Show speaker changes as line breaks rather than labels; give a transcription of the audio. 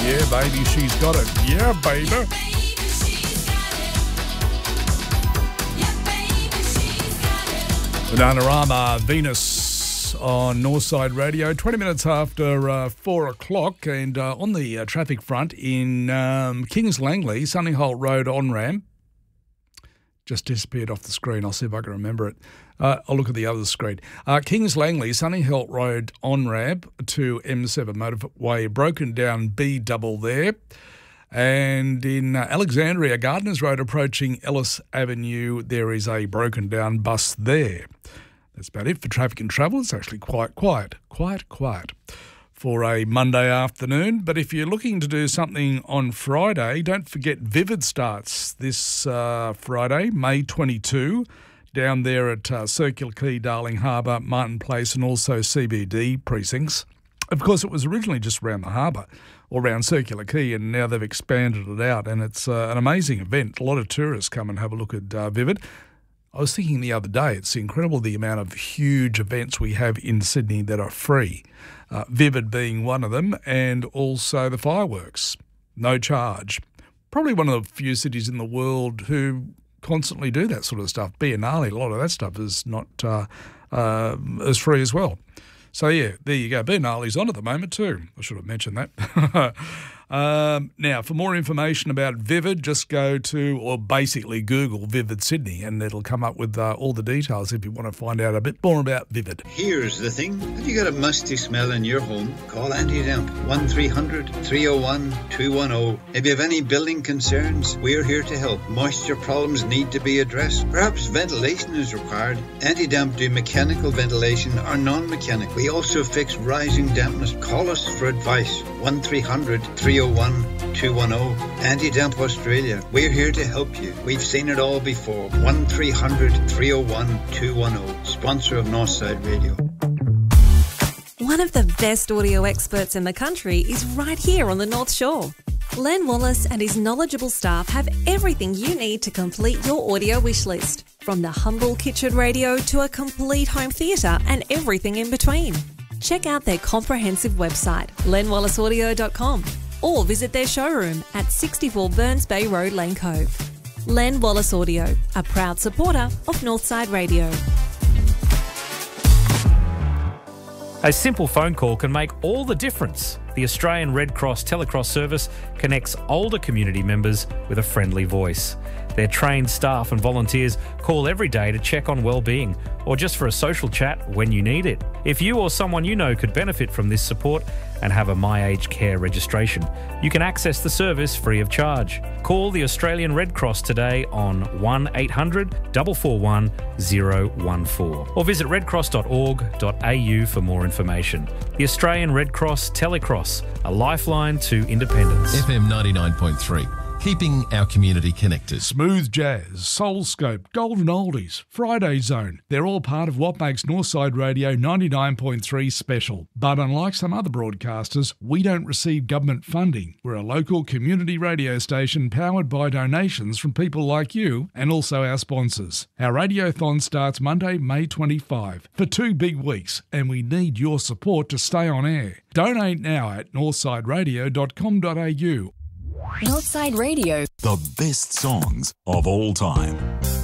Yeah, baby, she's got it. Yeah, baby. Bananarama, Venus on Northside Radio, 20 minutes after 4 o'clock, and on the traffic front in Kings Langley, Sunningholt Road on-ramp, just disappeared off the screen. I'll see if I can remember it. I'll look at the other screen. Kings Langley, Sunningholt Road on-ramp to M7 motorway, broken down B-double there. And in Alexandria, Gardners Road approaching Ellis Avenue, there is a broken down bus there. That's about it for traffic and travel. It's actually quite quiet for a Monday afternoon. But if you're looking to do something on Friday, don't forget Vivid starts this Friday, May 22, down there at Circular Quay, Darling Harbour, Martin Place and also CBD precincts. Of course, it was originally just around the harbour or around Circular Quay, and now they've expanded it out, and it's an amazing event. A lot of tourists come and have a look at Vivid. I was thinking the other day, it's incredible the amount of huge events we have in Sydney that are free, Vivid being one of them, and also the fireworks, no charge. Probably one of the few cities in the world who constantly do that sort of stuff. Biennale, a lot of that stuff is not as free as well. So, yeah, there you go. Biennale's on at the moment too. I should have mentioned that. Now, for more information about Vivid, just go to, or basically Google Vivid Sydney, and it'll come up with all the details if you want to find out a bit more about Vivid.
Here's the thing. Have you got a musty smell in your home? Call Anti-Damp, 1300-301-210. If you have any building concerns, we're here to help. Moisture problems need to be addressed. Perhaps ventilation is required. Anti-Damp do mechanical ventilation or non-mechanical. We also fix rising dampness. Call us for advice. 1300-301-210. Anti-Damp Australia. We're here to help you. We've seen it all before. 1300-301-210. Sponsor of Northside Radio.
One of the best audio experts in the country is right here on the North Shore. Len Wallace and his knowledgeable staff have everything you need to complete your audio wish list. From the humble kitchen radio to a complete home theatre and everything in between. Check out their comprehensive website, lenwallaceaudio.com, or visit their showroom at 64 Burns Bay Road, Lane Cove. Len Wallace Audio, a proud supporter of Northside Radio.
A simple phone call can make all the difference. The Australian Red Cross Telecross service connects older community members with a friendly voice. Their trained staff and volunteers call every day to check on well-being or just for a social chat when you need it. If you or someone you know could benefit from this support and have a My Aged Care registration, you can access the service free of charge. Call the Australian Red Cross today on 1800 441 014 or visit redcross.org.au for more information. The Australian Red Cross Telecross, a lifeline to independence.
FM 99.3. Keeping our community connected.
Smooth Jazz, Soulscope, Golden Oldies, Friday Zone. They're all part of what makes Northside Radio 99.3 special. But unlike some other broadcasters, we don't receive government funding. We're a local community radio station powered by donations from people like you and also our sponsors. Our radiothon starts Monday, May 25 for 2 big weeks, and we need your support to stay on air. Donate now at northsideradio.com.au.
Northside Radio.
The best songs of all time.